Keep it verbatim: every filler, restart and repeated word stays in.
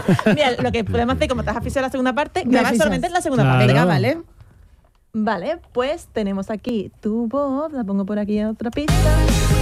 Mira, lo que podemos hacer, como estás aficionado a la segunda parte, Me grabar avisas. solamente en la segunda Claro. parte. Venga, vale. Vale, pues tenemos aquí tu voz, la pongo por aquí a otra pista.